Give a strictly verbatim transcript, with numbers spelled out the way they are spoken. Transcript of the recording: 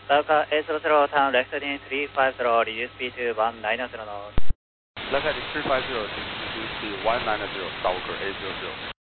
Delta eight zero zero, turn left heading three five zero, reduce speed to one nine zero knots. Left heading three five zero, reduce speed one nine zero, Stalker eight zero zero.